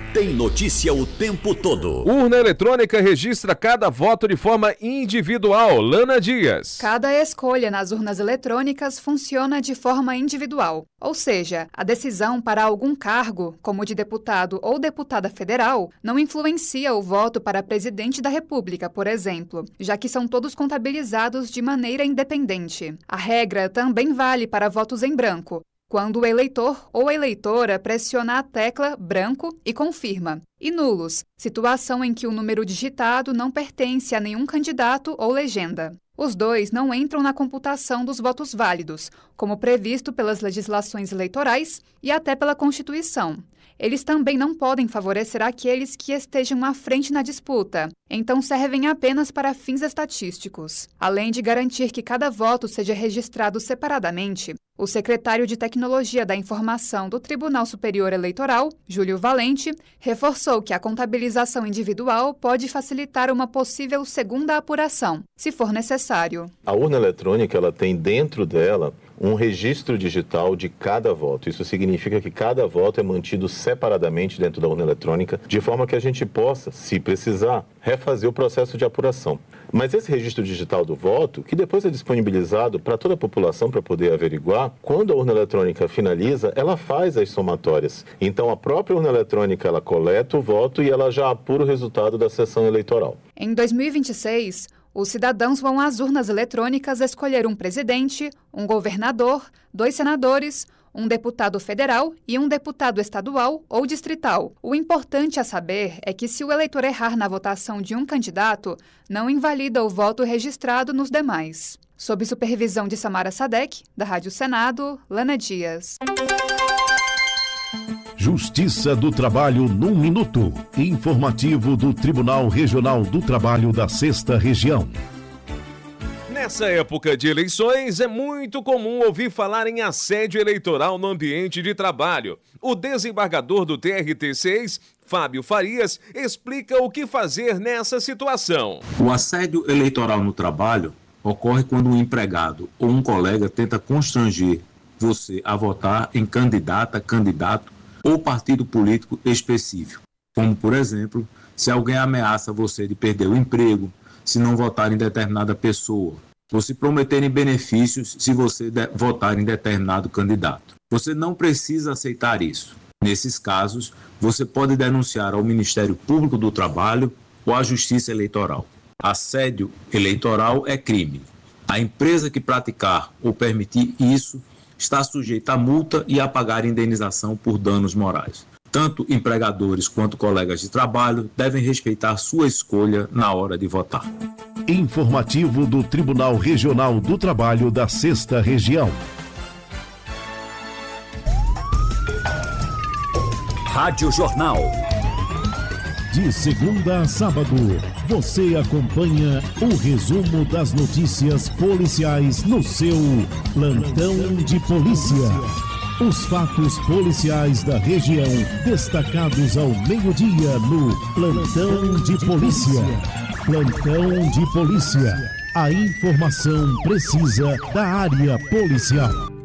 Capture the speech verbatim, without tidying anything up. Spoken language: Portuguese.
tem notícia o tempo todo. Urna eletrônica registra cada voto de forma individual. Lana Dias. Cada escolha nas urnas eletrônicas funciona de forma individual. Ou seja, a decisão para algum cargo, como de deputado ou deputada federal, não influencia o voto para presidente da República, por exemplo, já que são todos contabilizados de maneira independente. A regra também vale para votos em branco, quando o eleitor ou eleitora pressiona a tecla branco e confirma. E nulos, situação em que o número digitado não pertence a nenhum candidato ou legenda. Os dois não entram na computação dos votos válidos, como previsto pelas legislações eleitorais e até pela Constituição. Eles também não podem favorecer aqueles que estejam à frente na disputa, então servem apenas para fins estatísticos. Além de garantir que cada voto seja registrado separadamente, o secretário de Tecnologia da Informação do Tribunal Superior Eleitoral, Júlio Valente, reforçou que a contabilização individual pode facilitar uma possível segunda apuração, se for necessário. A urna eletrônica ela tem dentro dela um registro digital de cada voto. Isso significa que cada voto é mantido separadamente dentro da urna eletrônica, de forma que a gente possa, se precisar, refazer o processo de apuração. Mas esse registro digital do voto, que depois é disponibilizado para toda a população para poder averiguar, quando a urna eletrônica finaliza, ela faz as somatórias. Então a própria urna eletrônica ela coleta o voto e ela já apura o resultado da sessão eleitoral. Em dois mil e vinte e seis, os cidadãos vão às urnas eletrônicas escolher um presidente, um governador, dois senadores, um deputado federal e um deputado estadual ou distrital. O importante a saber é que se o eleitor errar na votação de um candidato, não invalida o voto registrado nos demais. Sob supervisão de Samara Sadek, da Rádio Senado, Lana Dias. Justiça do Trabalho num minuto. Informativo do Tribunal Regional do Trabalho da Sexta Região. Nessa época de eleições, é muito comum ouvir falar em assédio eleitoral no ambiente de trabalho. O desembargador do T R T seis, Fábio Farias, explica o que fazer nessa situação. O assédio eleitoral no trabalho ocorre quando um empregado ou um colega tenta constranger você a votar em candidata, candidato ou partido político específico. Como, por exemplo, se alguém ameaça você de perder o emprego, se não votar em determinada pessoa, ou se prometerem benefícios se você de- votar em determinado candidato. Você não precisa aceitar isso. Nesses casos, você pode denunciar ao Ministério Público do Trabalho ou à Justiça Eleitoral. Assédio eleitoral é crime. A empresa que praticar ou permitir isso está sujeita a multa e a pagar indenização por danos morais. Tanto empregadores quanto colegas de trabalho devem respeitar sua escolha na hora de votar. Informativo do Tribunal Regional do Trabalho da Sexta Região. Rádio Jornal. De segunda a sábado, você acompanha o resumo das notícias policiais no seu Plantão de Polícia. Os fatos policiais da região destacados ao meio-dia no Plantão de Polícia. Plantão de Polícia. A informação precisa da área policial.